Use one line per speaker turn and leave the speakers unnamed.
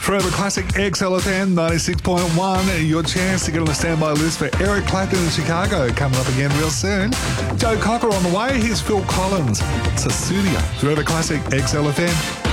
Forever Classic XLFM 96.1. Your chance to get on the standby list for Eric Clapton in Chicago coming up again real soon. Joe Cocker on the way. Here's Phil Collins. Sussudio. Forever Classic XLFM.